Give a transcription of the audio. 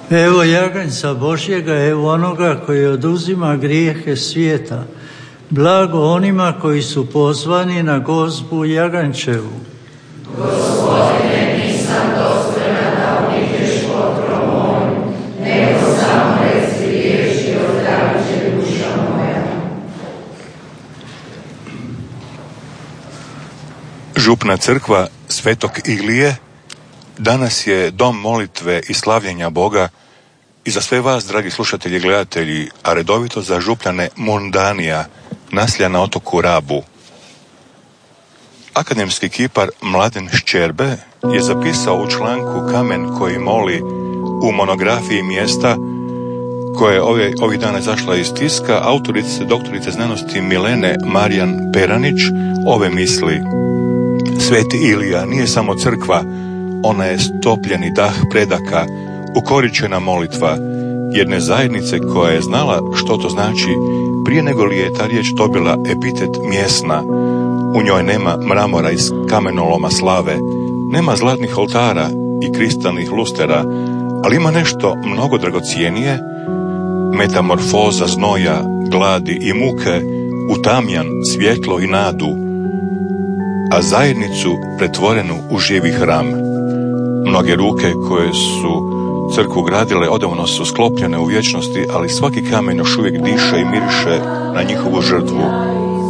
Evo jaganjca Božjega, evo onoga koji oduzima grijehe svijeta. Blago onima koji su pozvani na gozbu jaganjčevu. Gospodine, nisam dostojna da uđeš pod krov moj, nego samo reci riječ i ozdravit će duša moja. Župna crkva Svetog Ilije danas je dom molitve i slavljenja Boga i za sve vas, dragi slušatelji i gledatelji, a redovito za župljane Mundanija, naselja na otoku Rabu. Akademski kipar Mladen Ščerbe je zapisao u članku Kamen koji moli u monografiji mjesta koja je ovih dana izašla iz tiska autorice, doktorice znanosti Milene Marijan Peranić ove misli: Sveti Ilija nije samo crkva, ona je stopljeni dah predaka, ukoričena molitva jedne zajednice koja je znala što to znači prije nego li je ta riječ dobila epitet mjesna. U njoj nema mramora iz kamenoloma slave, nema zlatnih oltara i kristalnih lustera, ali ima nešto mnogo dragocijenije, metamorfoza znoja, gladi i muke u tamjan, svjetlo i nadu, a zajednicu pretvorenu u živi hram. Mnoge ruke koje su crkvu gradile odavno su sklopljene u vječnosti, ali svaki kamen još uvijek diše i miriše na njihovu žrtvu.